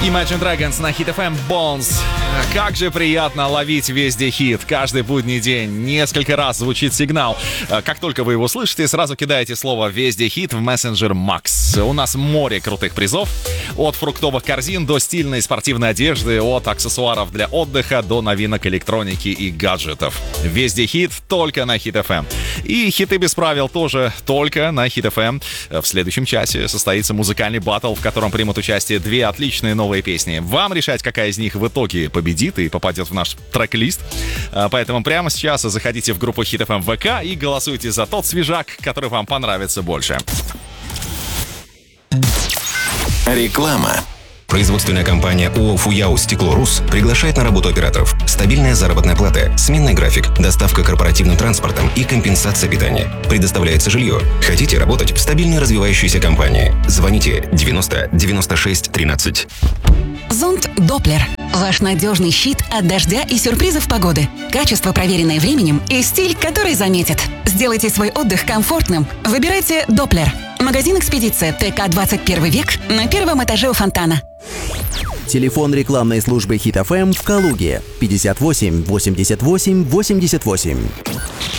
Imagine Dragons на Hit FM Bones. Как же приятно ловить везде хит. Каждый будний день несколько раз звучит сигнал. Как только вы его слышите, сразу кидаете слово «Везде хит» в мессенджер Max. У нас море крутых призов. От фруктовых корзин до стильной спортивной одежды, от аксессуаров для отдыха до новинок электроники и гаджетов. Везде хит только на Hit FM. И хиты без правил тоже только на Hit FM. В следующем часе состоится музыкальный баттл, в котором примут участие две отличные новые песни. Вам решать, какая из них в итоге победит и попадет в наш трек-лист. Поэтому прямо сейчас заходите в группу Hit FM ВК и голосуйте за тот свежак, который вам понравится больше. Реклама. Производственная компания ООО «Фуяо Стекло-Рус» приглашает на работу операторов. Стабильная заработная плата, сменный график, доставка корпоративным транспортом и компенсация питания. Предоставляется жилье. Хотите работать в стабильной развивающейся компании? Звоните 90 96 13. Зонт Доплер. Ваш надежный щит от дождя и сюрпризов погоды. Качество, проверенное временем, и стиль, который заметит. Сделайте свой отдых комфортным. Выбирайте Доплер. Магазин «Экспедиция», ТК 21 век, на первом этаже у фонтана. Телефон рекламной службы Hit FM в Калуге 58 88 88.